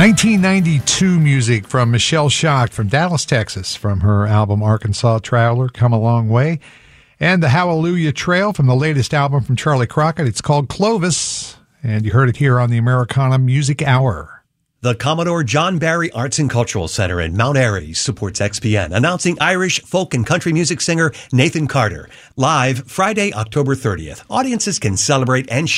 1992 music from Michelle Schacht from Dallas, Texas, from her album Arkansas Traveler, Come a Long Way. And the Hallelujah Trail from the latest album from Charlie Crockett. It's called Clovis, and you heard it here on the Americana Music Hour. The Commodore John Barry Arts and Cultural Center in Mount Airy supports XPN, announcing Irish folk and country music singer Nathan Carter. Live Friday, October 30th. Audiences can celebrate and